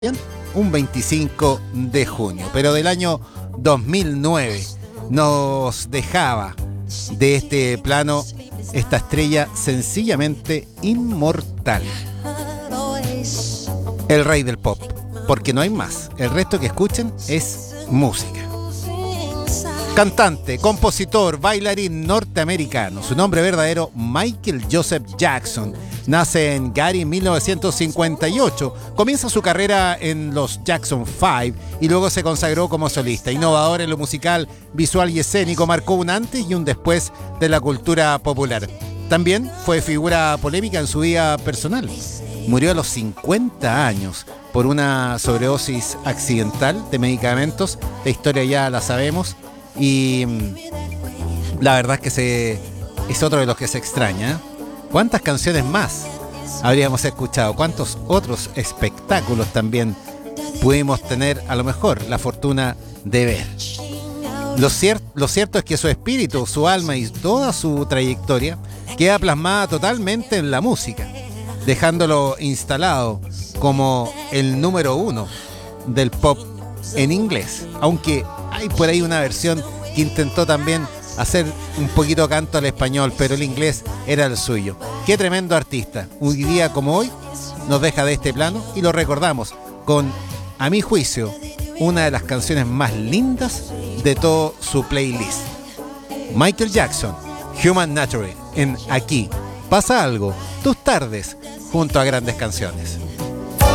un 25 de junio, pero del año 2009 nos dejaba de este plano esta estrella sencillamente inmortal, el rey del pop, porque no hay más, el resto que escuchen es música. Cantante, compositor, bailarín norteamericano, su nombre verdadero Michael Joseph Jackson. Nace en Gary en 1958, comienza su carrera en los Jackson 5 y luego se consagró como solista. Innovador en lo musical, visual y escénico, marcó un antes y un después de la cultura popular. También fue figura polémica en su vida personal. Murió a los 50 años por una sobredosis accidental de medicamentos. La historia ya la sabemos y la verdad es que es otro de los que se extraña, ¿eh? ¿Cuántas canciones más habríamos escuchado? ¿Cuántos otros espectáculos también pudimos tener a lo mejor la fortuna de ver? Lo cierto es que su espíritu, su alma y toda su trayectoria queda plasmada totalmente en la música, dejándolo instalado como el número uno del pop en inglés, aunque hay por ahí una versión que intentó también hacer un poquito canto al español, pero el inglés era el suyo. Qué tremendo artista. Un día como hoy nos deja de este plano y lo recordamos con, a mi juicio, una de las canciones más lindas de todo su playlist. Michael Jackson, Human Nature, en Aquí pasa algo, tus tardes junto a grandes canciones.